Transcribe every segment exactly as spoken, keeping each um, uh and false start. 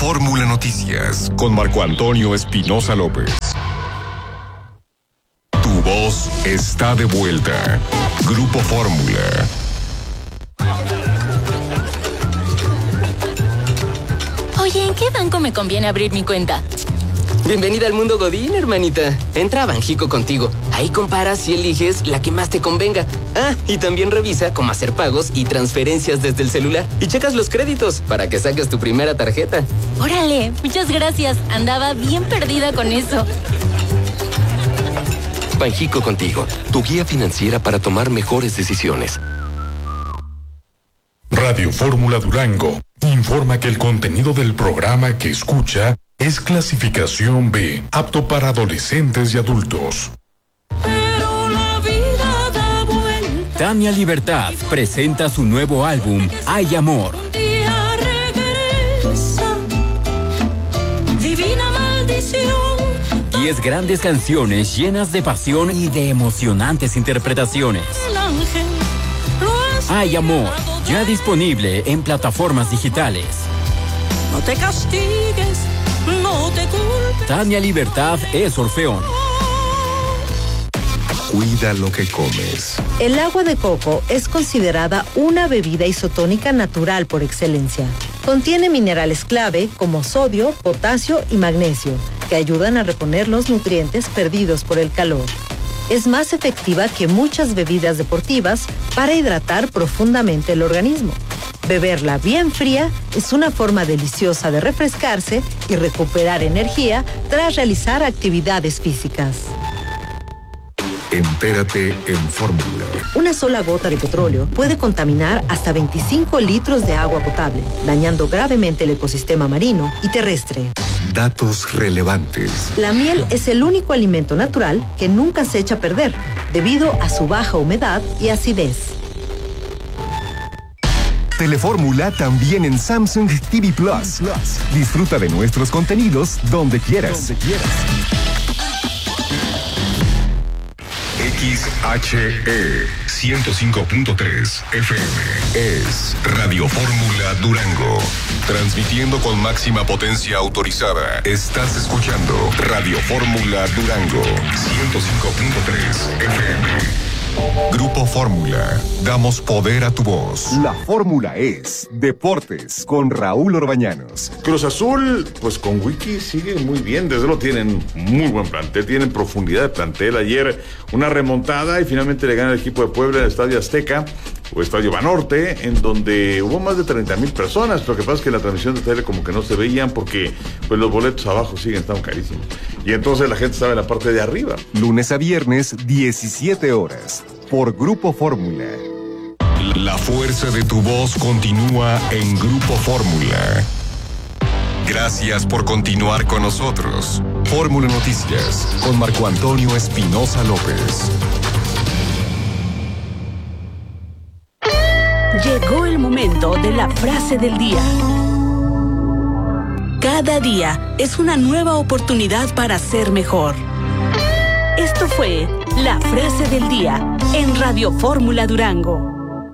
Fórmula Noticias con Marco Antonio Espinosa López. Tu voz está de vuelta. Grupo Fórmula. Oye, ¿en qué banco me conviene abrir mi cuenta? Bienvenida al mundo Godín, hermanita. Entra a Banjico Contigo. Ahí comparas y eliges la que más te convenga. Ah, y también revisa cómo hacer pagos y transferencias desde el celular. Y checas los créditos para que saques tu primera tarjeta. Órale, muchas gracias. Andaba bien perdida con eso. Banjico Contigo, tu guía financiera para tomar mejores decisiones. Radio Fórmula Durango informa que el contenido del programa que escucha es clasificación B, apto para adolescentes y adultos. Pero la vida da vuelta. Tania Libertad presenta su nuevo álbum, Hay Amor. Un día regresa, divina maldición. Diez grandes canciones llenas de pasión y de emocionantes interpretaciones. El ángel lo Hay Amor, ya disponible en plataformas digitales. No te castigues, no te culpes. Tania Libertad es Orfeón. Cuida lo que comes. El agua de coco es considerada una bebida isotónica natural por excelencia. Contiene minerales clave como sodio, potasio y magnesio, que ayudan a reponer los nutrientes perdidos por el calor. Es más efectiva que muchas bebidas deportivas para hidratar profundamente el organismo. Beberla bien fría es una forma deliciosa de refrescarse y recuperar energía tras realizar actividades físicas. Entérate en Fórmula. Una sola gota de petróleo puede contaminar hasta veinticinco litros de agua potable, dañando gravemente el ecosistema marino y terrestre. Datos relevantes. La miel es el único alimento natural que nunca se echa a perder, debido a su baja humedad y acidez. Telefórmula también en Samsung T V Plus. Disfruta de nuestros contenidos donde quieras. Donde quieras. X H E ciento cinco punto tres F M es Radio Fórmula Durango. Transmitiendo con máxima potencia autorizada. Estás escuchando Radio Fórmula Durango ciento cinco punto tres F M. Grupo Fórmula, damos poder a tu voz. La fórmula es Deportes con Raúl Orbañanos. Cruz Azul, pues con Wiki sigue muy bien, desde luego tienen muy buen plantel, tienen profundidad de plantel. Ayer una remontada y finalmente le gana el equipo de Puebla en el Estadio Azteca o Estadio Banorte, en donde hubo más de treinta mil personas. Lo que pasa es que en la transmisión de tele como que no se veían porque pues los boletos abajo siguen estando carísimos. Y entonces la gente estaba en la parte de arriba. Lunes a viernes, diecisiete horas, por Grupo Fórmula. La fuerza de tu voz continúa en Grupo Fórmula. Gracias por continuar con nosotros. Fórmula Noticias, con Marco Antonio Espinosa López. Llegó el momento de la frase del día. Cada día es una nueva oportunidad para ser mejor. Esto fue la frase del día en Radio Fórmula Durango.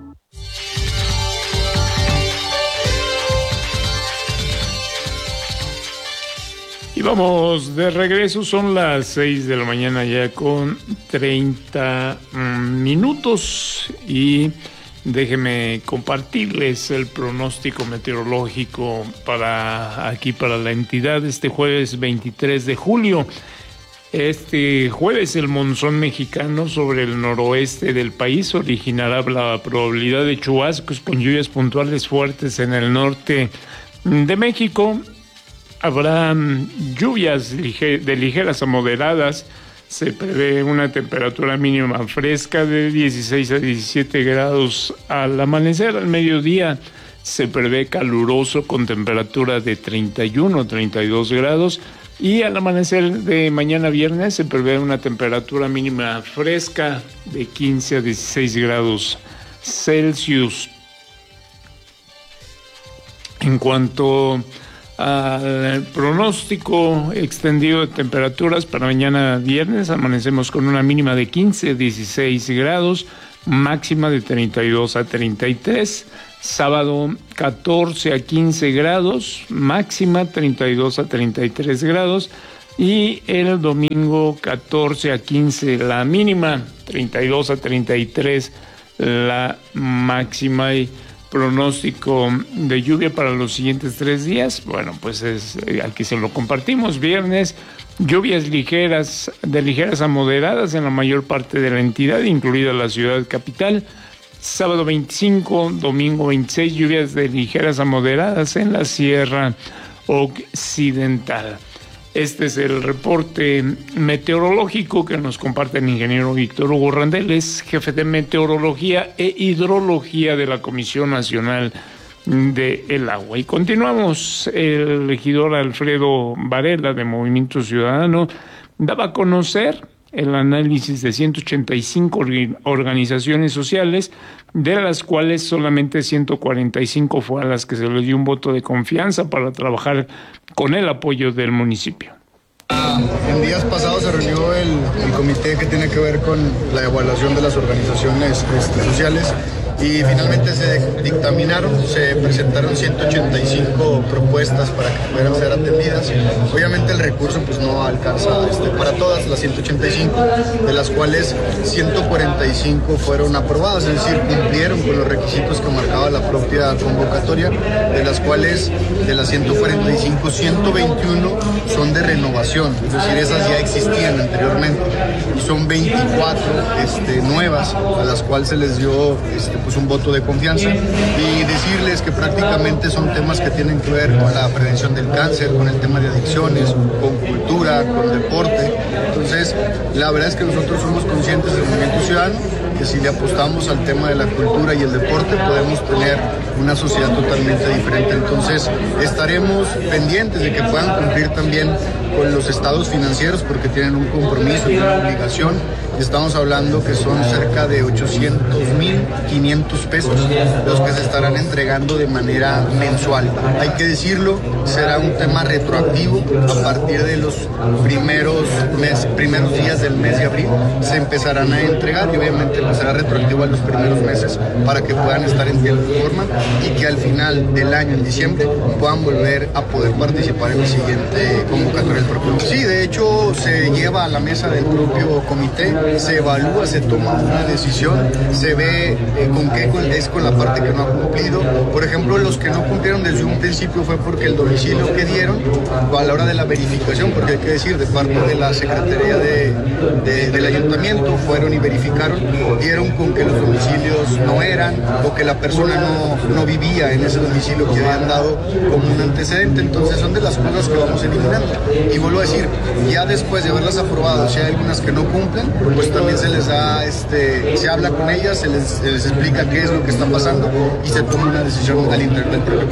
Y vamos de regreso, son las seis de la mañana ya con treinta minutos y déjenme compartirles el pronóstico meteorológico para aquí, para la entidad, este jueves veintitrés de julio. Este jueves el monzón mexicano sobre el noroeste del país originará la probabilidad de chubascos con lluvias puntuales fuertes en el norte de México. Habrá lluvias de ligeras a moderadas. Se prevé una temperatura mínima fresca de dieciséis a diecisiete grados al amanecer. Al mediodía se prevé caluroso con temperatura de treinta y uno a treinta y dos grados. Y al amanecer de mañana viernes se prevé una temperatura mínima fresca de quince a dieciséis grados Celsius. En cuanto al pronóstico extendido de temperaturas para mañana viernes, amanecemos con una mínima de quince a dieciséis grados, máxima de treinta y dos a treinta y tres. Sábado catorce a quince grados, máxima treinta y dos a treinta y tres grados. Y el domingo catorce a quince la mínima, treinta y dos a treinta y tres la máxima. Y pronóstico de lluvia para los siguientes tres días, bueno, pues es aquí se lo compartimos. Viernes, lluvias ligeras, de ligeras a moderadas en la mayor parte de la entidad, incluida la ciudad capital. Sábado veinticinco, domingo veintiséis, lluvias de ligeras a moderadas en la Sierra Occidental. Este es el reporte meteorológico que nos comparte el ingeniero Víctor Hugo Randel, es jefe de meteorología e hidrología de la Comisión Nacional del Agua. Y continuamos. El regidor Alfredo Varela de Movimiento Ciudadano daba a conocer el análisis de ciento ochenta y cinco organizaciones sociales, de las cuales solamente ciento cuarenta y cinco fue a las que se les dio un voto de confianza para trabajar con el apoyo del municipio. En días pasados se reunió el, el comité que tiene que ver con la evaluación de las organizaciones este, sociales y finalmente se dictaminaron, se presentaron ciento ochenta y cinco propuestas para que pudieran ser atendidas. Obviamente el recurso pues no alcanza este, para todas las ciento ochenta y cinco, de las cuales ciento cuarenta y cinco fueron aprobadas, es decir, cumplieron con los requisitos que marcaba la propia convocatoria, de las cuales de las ciento cuarenta y cinco, ciento veintiuno son de renovación, es decir, esas ya existían anteriormente, y son veinticuatro este, nuevas a las cuales se les dio este, pues un voto de confianza, y decirles que prácticamente son temas que tienen que ver con la prevención del cáncer, con el tema de adicciones, con cultura, con deporte. Entonces, la verdad es que nosotros somos conscientes del Movimiento Ciudadano que si le apostamos al tema de la cultura y el deporte podemos tener una sociedad totalmente diferente. Entonces, estaremos pendientes de que puedan cumplir también con los estados financieros porque tienen un compromiso y una obligación. Estamos hablando que son cerca de ochocientos mil quinientos pesos los que se estarán entregando de manera mensual. Hay que decirlo, será un tema retroactivo. A partir de los primeros, mes, primeros días del mes de abril se empezarán a entregar y obviamente será retroactivo a los primeros meses para que puedan estar en tiempo y forma y que al final del año, en diciembre, puedan volver a poder participar en el siguiente convocatoria del propio. Sí, de hecho se lleva a la mesa del propio comité, se evalúa, se toma una decisión, se ve eh, con qué es con la parte que no ha cumplido. Por ejemplo, los que no cumplieron desde un principio fue porque el domicilio que dieron a la hora de la verificación, porque hay que decir, de parte de la Secretaría de, de, del Ayuntamiento fueron y verificaron, dieron con que los domicilios no eran o que la persona no, no vivía en ese domicilio que habían dado como un antecedente. Entonces son de las cosas que vamos eliminando. Y vuelvo a decir, ya después de haberlas aprobado, si hay algunas que no cumplen, pues también se les da, este, se habla con ellas, se les, se les explica qué es lo que está pasando y se toma una decisión al interior del programa.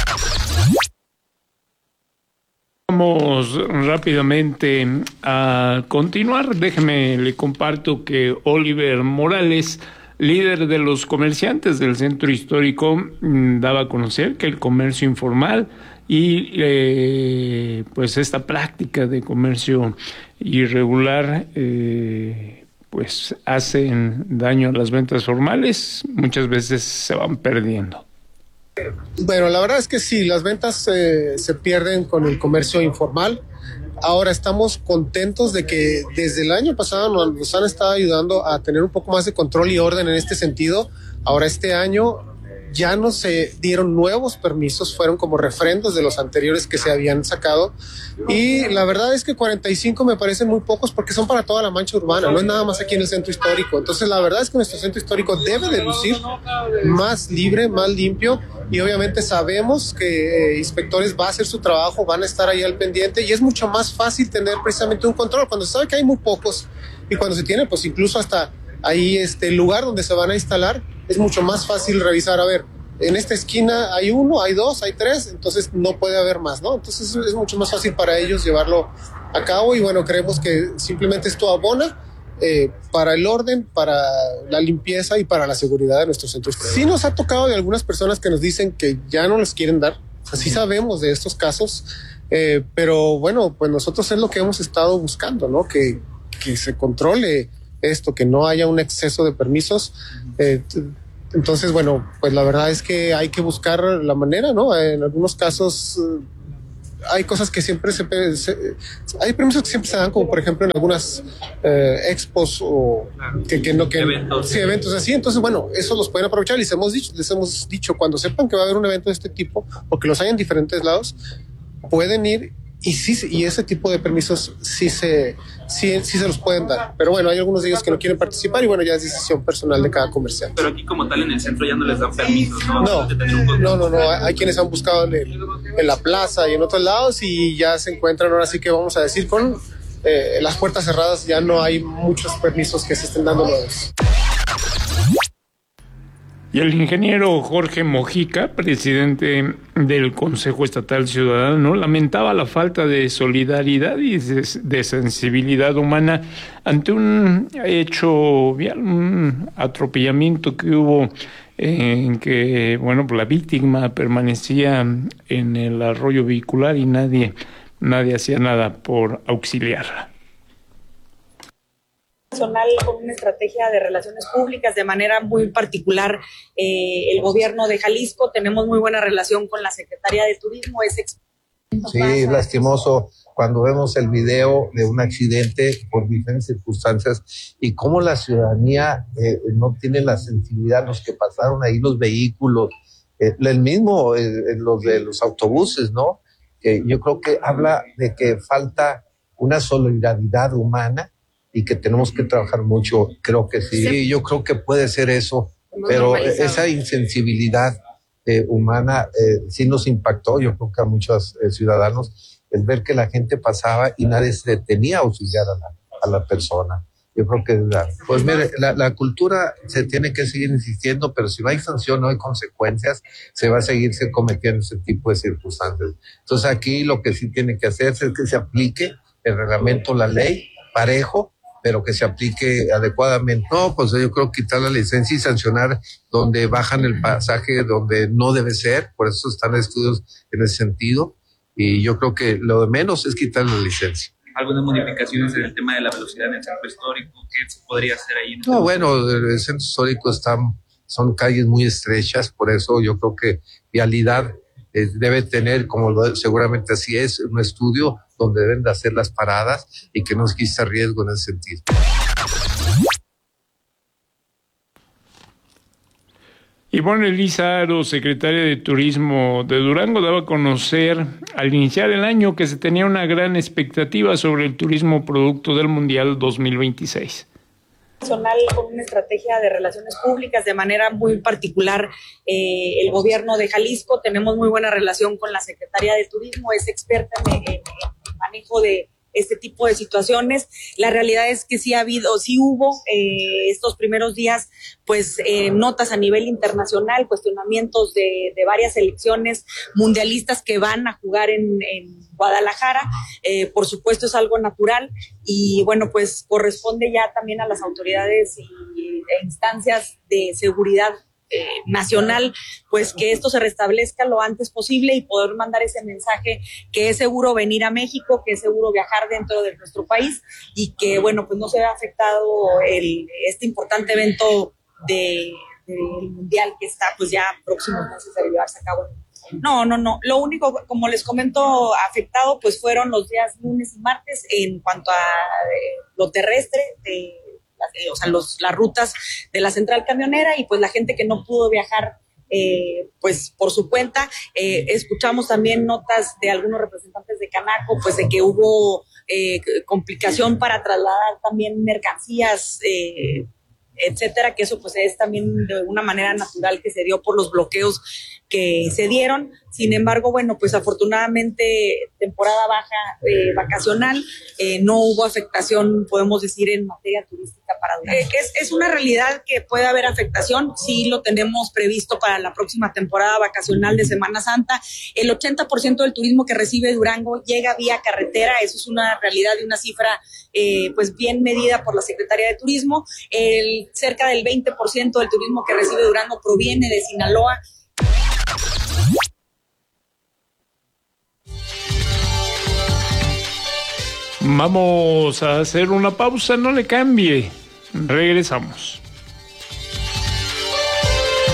Vamos rápidamente a continuar. Déjeme, le comparto que Oliver Morales, líder de los comerciantes del centro histórico, daba a conocer que el comercio informal y eh, pues esta práctica de comercio irregular eh, pues hacen daño a las ventas formales, muchas veces se van perdiendo. Bueno, la verdad es que sí, las ventas eh, se pierden con el comercio informal. Ahora estamos contentos de que desde el año pasado nos, nos han estado ayudando a tener un poco más de control y orden en este sentido. Ahora este año ya no se dieron nuevos permisos, fueron como refrendos de los anteriores que se habían sacado. Y la verdad es que cuarenta y cinco me parecen muy pocos porque son para toda la mancha urbana, no es nada más aquí en el centro histórico. Entonces la verdad es que nuestro centro histórico debe de lucir más libre, más limpio. Y obviamente sabemos que eh, inspectores va a hacer su trabajo, van a estar ahí al pendiente y es mucho más fácil tener precisamente un control cuando se sabe que hay muy pocos y cuando se tiene pues incluso hasta ahí este lugar donde se van a instalar, es mucho más fácil revisar, a ver, en esta esquina hay uno, hay dos, hay tres, entonces no puede haber más, ¿no? Entonces es mucho más fácil para ellos llevarlo a cabo y bueno, creemos que simplemente esto abona Eh, para el orden, para la limpieza y para la seguridad de nuestros centros. Sí nos ha tocado de algunas personas que nos dicen que ya no les quieren dar, así sabemos de estos casos, eh, pero bueno, pues nosotros es lo que hemos estado buscando, ¿no? Que, que se controle esto, que no haya un exceso de permisos. Eh, Entonces, bueno, pues la verdad es que hay que buscar la manera, ¿no? En algunos casos hay cosas que siempre se, se hay permisos que siempre se dan, como por ejemplo en algunas eh, expos o que, que no que eventos. Sí, eventos así. Entonces, bueno, eso los pueden aprovechar. Les hemos dicho, les hemos dicho cuando sepan que va a haber un evento de este tipo, porque los hay en diferentes lados, pueden ir. Y sí, y ese tipo de permisos sí se, sí, sí se los pueden dar. Pero bueno, hay algunos de ellos que no quieren participar y bueno, ya es decisión personal de cada comerciante. Pero aquí como tal en el centro ya no les dan permisos, ¿no? No, no, no, no. Hay quienes han buscado en, el, en la plaza y en otros lados y ya se encuentran, ahora sí que vamos a decir, con eh, las puertas cerradas, ya no hay muchos permisos que se estén dando nuevos. Y el ingeniero Jorge Mojica, presidente del Consejo Estatal Ciudadano, lamentaba la falta de solidaridad y de sensibilidad humana ante un hecho vial, un atropellamiento que hubo en que, bueno, la víctima permanecía en el arroyo vehicular y nadie, nadie hacía nada por auxiliarla. Con una estrategia de relaciones públicas de manera muy particular, eh, el gobierno de Jalisco, tenemos muy buena relación con la Secretaría de Turismo. Es sí, es lastimoso cuando vemos el video de un accidente por diferentes circunstancias y cómo la ciudadanía eh, no tiene la sensibilidad, los que pasaron ahí, los vehículos, eh, el mismo, eh, los de los autobuses, ¿no? Que yo creo que habla de que falta una solidaridad humana y que tenemos que trabajar mucho. Creo que sí, sí. Yo creo que puede ser eso, hemos pero esa insensibilidad eh, humana eh, sí nos impactó, yo creo que a muchos eh, ciudadanos, el ver que la gente pasaba y nadie se detenía a auxiliar a la, a la persona. Yo creo que, la, pues mire, la, la cultura se tiene que seguir insistiendo, pero si no hay sanción, no hay consecuencias, se va a seguirse cometiendo ese tipo de circunstancias. Entonces aquí lo que sí tiene que hacerse es que se aplique el reglamento, la ley, parejo, pero que se aplique adecuadamente. No, pues yo creo quitar la licencia y sancionar donde bajan el pasaje, donde no debe ser, por eso están estudios en ese sentido, y yo creo que lo de menos es quitar la licencia. ¿Algunas modificaciones en el tema de la velocidad en el centro histórico? ¿Qué se podría hacer ahí? En el no, bueno, el centro histórico está, son calles muy estrechas, por eso yo creo que vialidad eh, debe tener, como lo, seguramente así es, un estudio donde deben de hacer las paradas y que no exista riesgo en ese sentido. Ivonne Elizaro, secretaria de Turismo de Durango, daba a conocer al iniciar el año que se tenía una gran expectativa sobre el turismo producto del Mundial dos mil veintiséis. Con una estrategia de relaciones públicas de manera muy particular, eh, el gobierno de Jalisco, tenemos muy buena relación con la Secretaría de Turismo, es experta en, en, en manejo de este tipo de situaciones. La realidad es que sí ha habido, sí hubo eh, estos primeros días, pues eh, notas a nivel internacional, cuestionamientos de, de varias selecciones mundialistas que van a jugar en, en Guadalajara. Eh, por supuesto es algo natural y bueno, pues corresponde ya también a las autoridades y, e instancias de seguridad Eh, nacional, pues que esto se restablezca lo antes posible y poder mandar ese mensaje que es seguro venir a México, que es seguro viajar dentro de nuestro país y que, bueno, pues no se vea afectado el, este importante evento de, del Mundial que está pues ya próximo entonces a llevarse a cabo. No, no, no. Lo único, como les comento, afectado pues fueron los días lunes y martes en cuanto a eh, lo terrestre de o sea, los, las rutas de la central camionera y pues la gente que no pudo viajar eh, pues por su cuenta. Eh, escuchamos también notas de algunos representantes de Canaco pues de que hubo eh, complicación para trasladar también mercancías, eh, etcétera, que eso pues es también de una manera natural que se dio por los bloqueos que se dieron. Sin embargo, bueno, pues afortunadamente temporada baja eh, vacacional, eh, no hubo afectación, podemos decir, en materia turística para Durango. Eh, es, es una realidad que puede haber afectación, sí lo tenemos previsto para la próxima temporada vacacional de Semana Santa. El ochenta por ciento del turismo que recibe Durango llega vía carretera, eso es una realidad y una cifra eh, pues bien medida por la Secretaría de Turismo. El, cerca del veinte por ciento del turismo que recibe Durango proviene de Sinaloa. Vamos a hacer una pausa, no le cambie. Regresamos.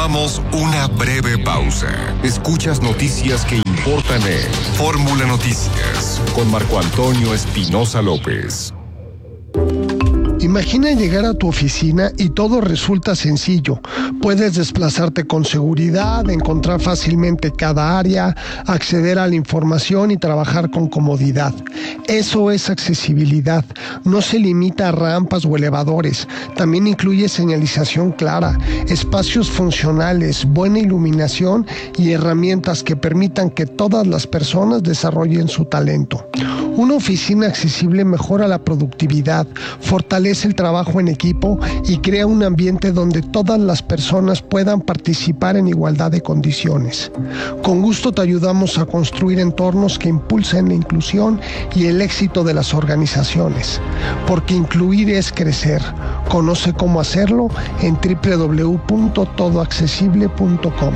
Tomamos una breve pausa. Escuchas noticias que importan en Fórmula Noticias con Marco Antonio Espinosa López. Imagina llegar a tu oficina y todo resulta sencillo. Puedes desplazarte con seguridad, encontrar fácilmente cada área, acceder a la información y trabajar con comodidad. Eso es accesibilidad. No se limita a rampas o elevadores. También incluye señalización clara, espacios funcionales, buena iluminación y herramientas que permitan que todas las personas desarrollen su talento. Una oficina accesible mejora la productividad, fortalece el trabajo en equipo y crea un ambiente donde todas las personas puedan participar en igualdad de condiciones. Con gusto te ayudamos a construir entornos que impulsen la inclusión y el éxito de las organizaciones, porque incluir es crecer. Conoce cómo hacerlo en doble u doble u doble u punto todo accesible punto com.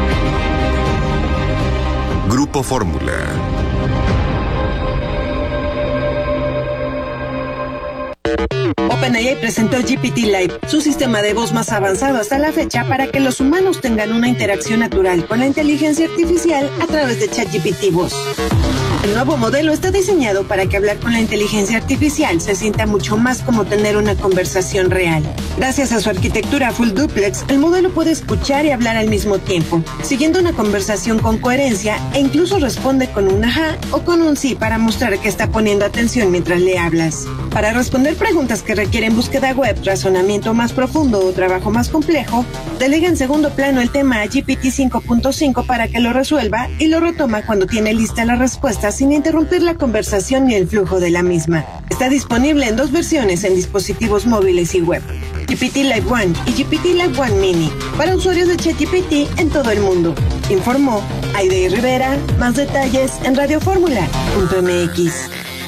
Grupo Fórmula. OpenAI presentó G P T Live, su sistema de voz más avanzado hasta la fecha para que los humanos tengan una interacción natural con la inteligencia artificial a través de ChatGPT Voz. El nuevo modelo está diseñado para que hablar con la inteligencia artificial se sienta mucho más como tener una conversación real. Gracias a su arquitectura full duplex, el modelo puede escuchar y hablar al mismo tiempo, siguiendo una conversación con coherencia e incluso responde con un ajá o con un sí para mostrar que está poniendo atención mientras le hablas. Para responder preguntas que requieren búsqueda web, razonamiento más profundo o trabajo más complejo, delega en segundo plano el tema a G P T cinco punto cinco para que lo resuelva y lo retoma cuando tiene lista la respuesta sin interrumpir la conversación ni el flujo de la misma. Está disponible en dos versiones en dispositivos móviles y web, G P T Live One y G P T Live One Mini, para usuarios de ChatGPT en todo el mundo. Informó Aide Rivera. Más detalles en radiofórmula punto m x.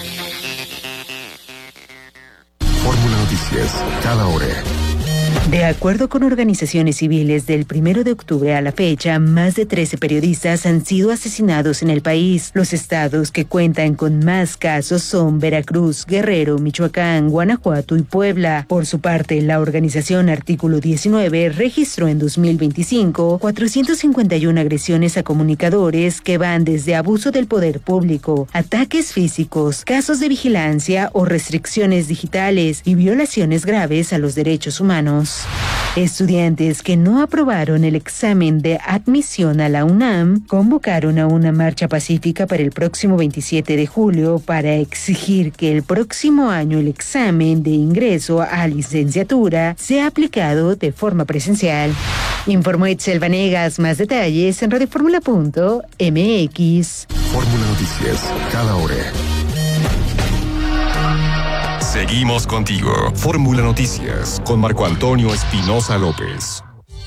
Fórmula Noticias, cada hora. De acuerdo con organizaciones civiles, del primero de octubre a la fecha, más de trece periodistas han sido asesinados en el país. Los estados que cuentan con más casos son Veracruz, Guerrero, Michoacán, Guanajuato y Puebla. Por su parte, la organización Artículo diecinueve registró en dos mil veinticinco cuatrocientas cincuenta y una agresiones a comunicadores que van desde abuso del poder público, ataques físicos, casos de vigilancia o restricciones digitales y violaciones graves a los derechos humanos. Estudiantes que no aprobaron el examen de admisión a la UNAM convocaron a una marcha pacífica para el próximo veintisiete de julio para exigir que el próximo año el examen de ingreso a licenciatura sea aplicado de forma presencial. Informó Itzel Vanegas. Más detalles en radiofórmula punto m x. Fórmula Noticias, cada hora. Seguimos contigo. Fórmula Noticias con Marco Antonio Espinosa López.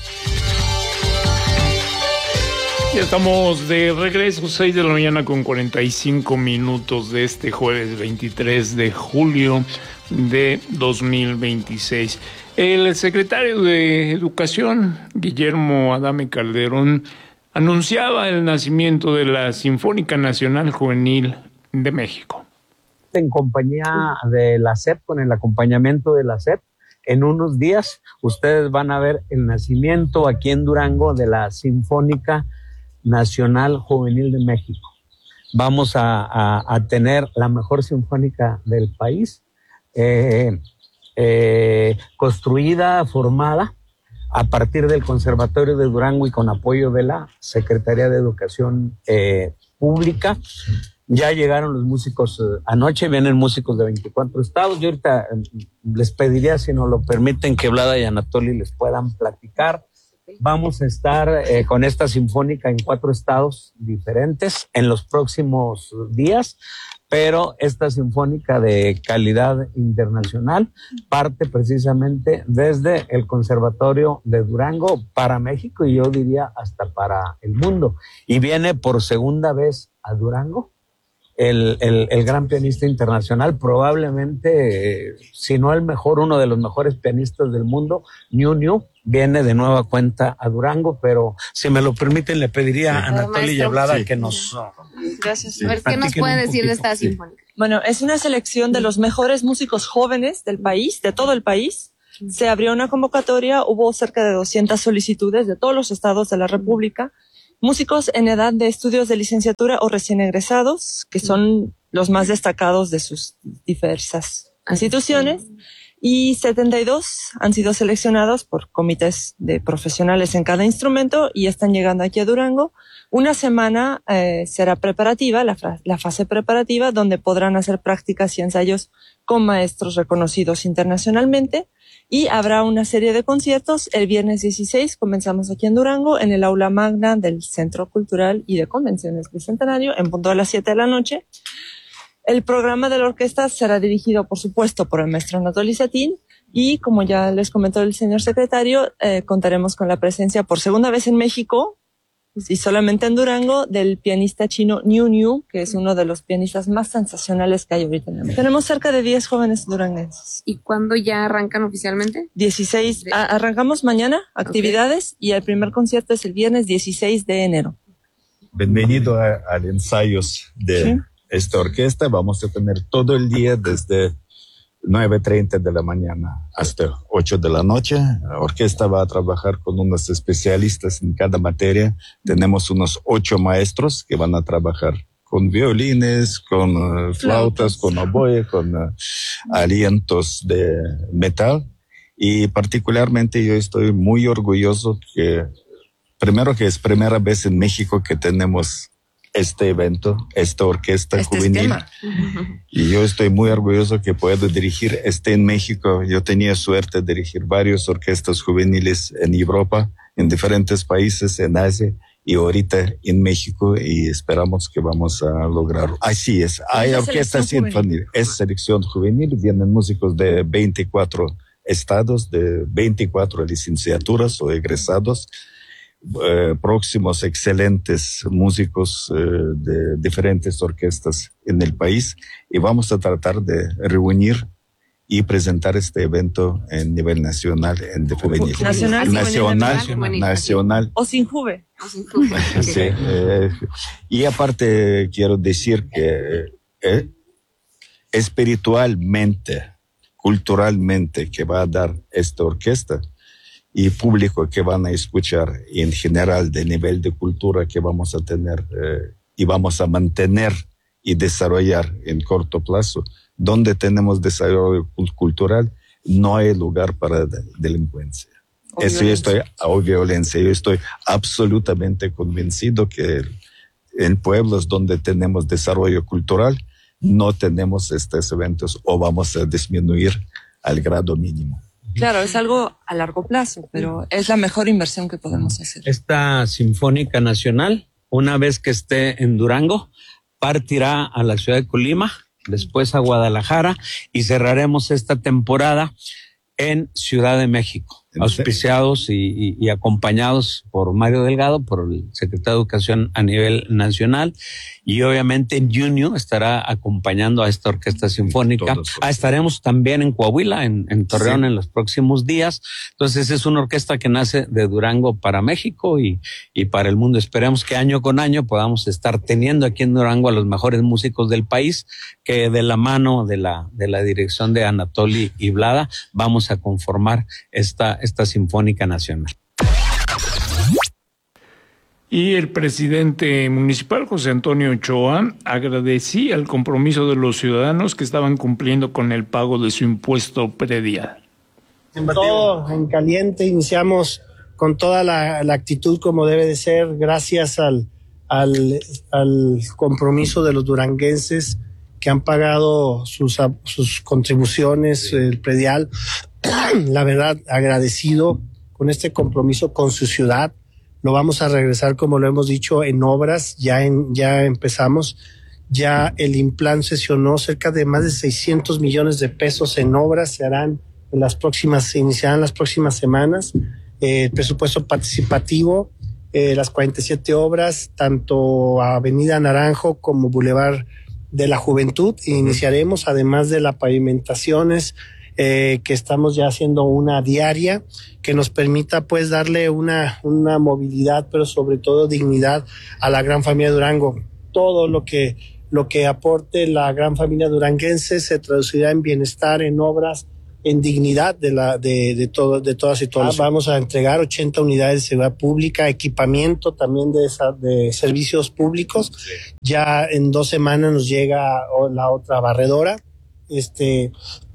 Ya estamos de regreso, seis de la mañana con cuarenta y cinco minutos de este jueves veintitrés de julio de dos mil veintiséis. El secretario de Educación, Guillermo Adame Calderón, anunciaba el nacimiento de la Sinfónica Nacional Juvenil de México. En compañía de la S E P, con el acompañamiento de la S E P, en unos días ustedes van a ver el nacimiento aquí en Durango de la Sinfónica Nacional Juvenil de México. Vamos a, a, a tener la mejor sinfónica del país, eh, eh, construida, formada a partir del Conservatorio de Durango y con apoyo de la Secretaría de Educación eh, Pública. Ya llegaron los músicos eh, anoche, vienen músicos de veinticuatro estados. Yo ahorita eh, les pediría, si nos lo permiten, que Vlada y Anatoly les puedan platicar. Vamos a estar eh, con esta sinfónica en cuatro estados diferentes en los próximos días, pero esta sinfónica de calidad internacional parte precisamente desde el Conservatorio de Durango para México y yo diría hasta para el mundo. Y viene por segunda vez a Durango El, el, el gran pianista internacional, probablemente, eh, si no el mejor, uno de los mejores pianistas del mundo, New New, viene de nueva cuenta a Durango, pero si me lo permiten, le pediría sí. a Anatoly y a Vlada sí. que nos... Gracias. Sí. A ver, ¿qué nos puede decir de esta sinfónica? Bueno, es una selección de los mejores músicos jóvenes del país, de todo el país, Se abrió una convocatoria, hubo cerca de doscientas solicitudes de todos los estados de la República, músicos en edad de estudios de licenciatura o recién egresados, que son los más destacados de sus diversas instituciones, y setenta y dos han sido seleccionados por comités de profesionales en cada instrumento y están llegando aquí a Durango. Una semana eh, será preparativa, la, la fase preparativa, donde podrán hacer prácticas y ensayos con maestros reconocidos internacionalmente, y habrá una serie de conciertos. El viernes dieciséis comenzamos aquí en Durango, en el aula magna del Centro Cultural y de Convenciones Bicentenario, en punto a las siete de la noche. El programa de la orquesta será dirigido, por supuesto, por el maestro Anatoly Satin, y como ya les comentó el señor secretario, eh, contaremos con la presencia por segunda vez en México y solamente en Durango del pianista chino Niu Niu, que es uno de los pianistas más sensacionales que hay ahorita en el mundo. Tenemos cerca de diez jóvenes duranguenses. ¿Y cuándo ya arrancan oficialmente? dieciséis, a, arrancamos mañana actividades, okay, y el primer concierto es el viernes dieciséis de enero. Bienvenido a, al ensayos de ¿sí? esta orquesta. Vamos a tener todo el día desde nueve treinta de la mañana hasta ocho de la noche. La orquesta va a trabajar con unos especialistas en cada materia. Tenemos unos ocho maestros que van a trabajar con violines, con uh, flautas, con oboe, con uh, alientos de metal. Y particularmente yo estoy muy orgulloso que, primero que es primera vez en México que tenemos este evento, esta orquesta este juvenil. Uh-huh. Y yo estoy muy orgulloso que puedo dirigir este en México. Yo tenía suerte de dirigir varias orquestas juveniles en Europa, en diferentes países, en Asia y ahorita en México, y esperamos que vamos a lograrlo. Así es, hay orquestas infantiles, es selección juvenil, vienen músicos de veinticuatro estados, de veinticuatro licenciaturas o egresados, Eh, próximos excelentes músicos eh, de diferentes orquestas en el país, y vamos a tratar de reunir y presentar este evento en nivel nacional, en de juvenil. Nacional, nacional, nacional, nacional. O sin juve. O sin juve. Sí, eh, y aparte quiero decir que eh, espiritualmente, culturalmente, que va a dar esta orquesta, y público que van a escuchar, y en general de nivel de cultura que vamos a tener eh, y vamos a mantener y desarrollar en corto plazo, donde tenemos desarrollo cultural, no hay lugar para de, delincuencia. O Eso yo estoy, o violencia. Yo estoy absolutamente convencido que en pueblos donde tenemos desarrollo cultural, no tenemos estos eventos, o vamos a disminuir al grado mínimo. Claro, es algo a largo plazo, pero es la mejor inversión que podemos hacer. Esta Sinfónica Nacional, una vez que esté en Durango, partirá a la ciudad de Colima, después a Guadalajara, y cerraremos esta temporada en Ciudad de México, auspiciados y, y, y acompañados por Mario Delgado, por el secretario de Educación a nivel nacional, y obviamente en junio estará acompañando a esta orquesta sinfónica. Ah, estaremos también en Coahuila, en, en Torreón, sí, en los próximos días. Entonces es una orquesta que nace de Durango para México y, y para el mundo. Esperemos que año con año podamos estar teniendo aquí en Durango a los mejores músicos del país, que de la mano de la, de la dirección de Anatoly Iblada vamos a conformar esta, esta Sinfónica Nacional. Y el presidente municipal, José Antonio Ochoa, agradecía el compromiso de los ciudadanos que estaban cumpliendo con el pago de su impuesto predial. Todo en caliente, iniciamos con toda la, la actitud como debe de ser, gracias al, al, al compromiso de los duranguenses que han pagado sus, sus contribuciones, el predial. La verdad, agradecido con este compromiso con su ciudad. Lo vamos a regresar, como lo hemos dicho, en obras. Ya en, ya empezamos. Ya el Implan sesionó cerca de más de seiscientos millones de pesos en obras. Se harán en las próximas, se iniciarán las próximas semanas. Eh, el presupuesto participativo, eh, las cuarenta y siete obras, tanto Avenida Naranjo como Boulevard de la Juventud. Iniciaremos, además de las pavimentaciones, Eh, que estamos ya haciendo una diaria que nos permita pues darle una, una movilidad, pero sobre todo dignidad a la gran familia Durango. Todo lo que, lo que aporte la gran familia duranguense se traducirá en bienestar, en obras en dignidad de la de, de todo de todas y todos. Vamos a entregar ochenta unidades de seguridad pública, equipamiento también de esa, de servicios públicos. Sí. Ya en dos semanas nos llega la otra barredora. Este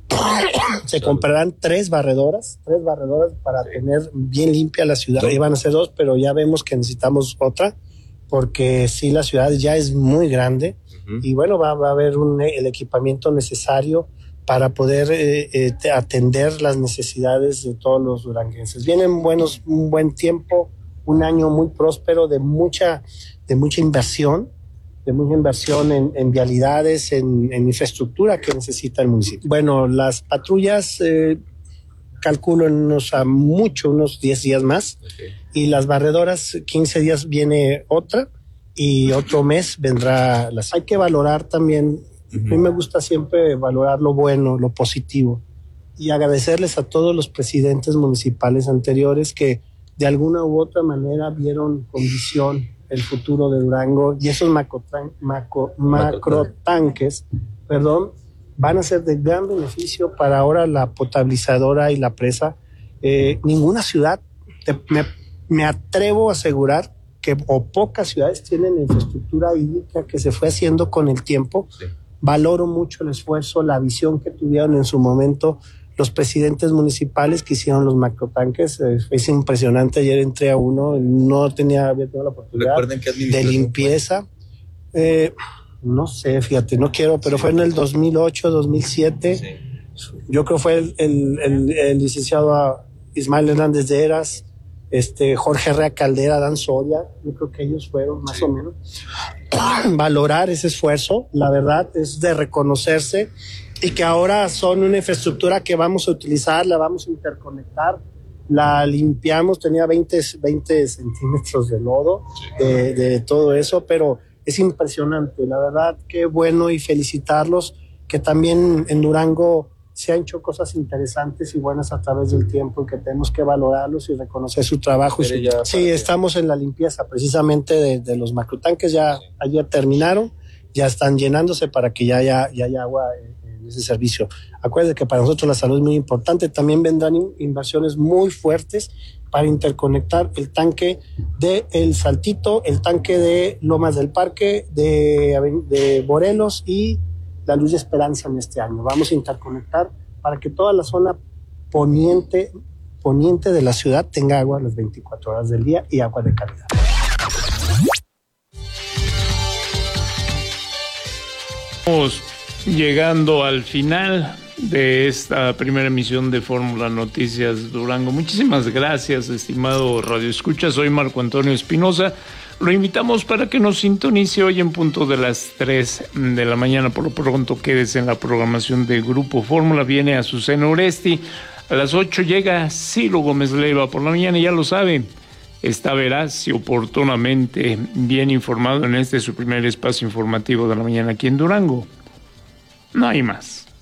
se comprarán tres barredoras, tres barredoras para sí. tener bien limpia la ciudad. Sí. Iban a ser dos, pero ya vemos que necesitamos otra, porque sí, la ciudad ya es muy grande. Uh-huh. Y bueno, va, va a haber un, el equipamiento necesario para poder eh, eh, atender las necesidades de todos los duranguenses. Vienen buenos, un buen tiempo, un año muy próspero de mucha, de mucha inversión, de mucha inversión en, en vialidades, en, en infraestructura que necesita el municipio. Bueno, las patrullas eh, calculo en unos a mucho, unos diez días más, okay. Y las barredoras, quince días viene otra, y otro mes vendrá las. Hay que valorar también. A mí me gusta siempre valorar lo bueno, lo positivo, y agradecerles a todos los presidentes municipales anteriores que de alguna u otra manera vieron con visión el futuro de Durango, y esos macrotran- macro, macrotanques, perdón, van a ser de gran beneficio para ahora la potabilizadora y la presa. Eh, ninguna ciudad, te, me, me atrevo a asegurar que o pocas ciudades tienen infraestructura hídrica que se fue haciendo con el tiempo. Sí. Valoro mucho el esfuerzo, la visión que tuvieron en su momento los presidentes municipales que hicieron los macrotanques. Es impresionante. Ayer entré a uno, no tenía, había tenido la oportunidad de limpieza. Eh, no sé, fíjate, no quiero, pero sí, fue en el dos mil ocho, dos mil siete. Sí. Yo creo que fue el, el, el, el licenciado Ismael Hernández de Heras, este, Jorge Herrera Caldera, Dan Soria. Yo creo que ellos fueron más sí. o menos. Valorar ese esfuerzo, la verdad, es de reconocerse, y que ahora son una infraestructura que vamos a utilizar, la vamos a interconectar, la limpiamos, tenía veinte, veinte centímetros de lodo, de, de todo eso, pero es impresionante, la verdad, qué bueno, y felicitarlos, que también en Durango se han hecho cosas interesantes y buenas a través del tiempo, y que tenemos que valorarlos y reconocer su trabajo. Y su... Sí, estamos en la limpieza precisamente de, de los macrotanques, ya sí. ayer terminaron, ya están llenándose para que ya haya, ya haya agua en ese servicio. Acuérdense que para nosotros la salud es muy importante. También vendrán inversiones muy fuertes para interconectar el tanque de El Saltito, el tanque de Lomas del Parque, de, de Morelos y la Luz de Esperanza en este año. Vamos a interconectar para que toda la zona poniente, poniente de la ciudad tenga agua las veinticuatro horas del día y agua de calidad. Estamos llegando al final de esta primera emisión de Fórmula Noticias Durango. Muchísimas gracias, estimado Radio Escucha. Soy Marco Antonio Espinosa. Lo invitamos para que nos sintonice hoy en punto de las tres de la mañana. Por lo pronto, quédese en la programación del Grupo Fórmula. Viene Azucena Oresti. A las ocho llega Ciro Gómez Leiva. Por la mañana, ya lo sabe, está veraz y oportunamente bien informado en este su primer espacio informativo de la mañana aquí en Durango. No hay más.